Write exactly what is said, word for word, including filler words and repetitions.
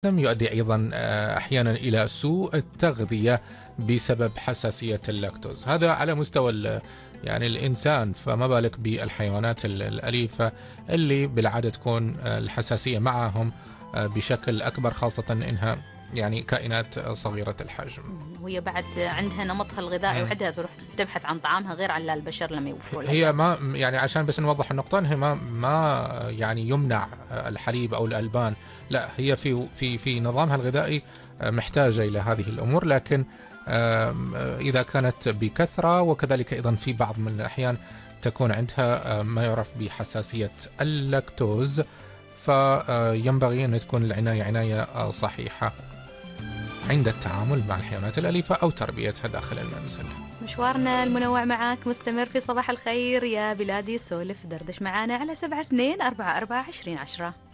يؤدي أيضا آه، أحيانا إلى سوء التغذية بسبب حساسية اللاكتوز. هذا على مستوى ال- يعني الإنسان، فما بالك بالحيوانات ال- الأليفة اللي بالعادة تكون آه، الحساسية معهم آه، بشكل أكبر، خاصة إنها يعني كائنات آه، صغيرة الحجم. وهي بعد عندها نمطها الغذائي مم. وحدها تروح تبحث عن طعامها غير عن البشر لما يوفروا لها هي إياه. ما يعني عشان بس نوضح النقطة، هي ما ما يعني يمنع الحليب أو الألبان، لا، هي في في في نظامها الغذائي محتاجة إلى هذه الأمور، لكن آم، إذا كانت بكثرة، وكذلك أيضا في بعض من الأحيان تكون عندها ما يعرف بحساسية اللاكتوز، فينبغي أن تكون العناية عناية صحيحة عند التعامل مع الحيوانات الأليفة أو تربيتها داخل المنزل. مشوارنا المنوع معاك مستمر في صباح الخير يا بلادي. سولف دردش معانا على سبعة اثنين أربعة أربعة عشرين عشرة.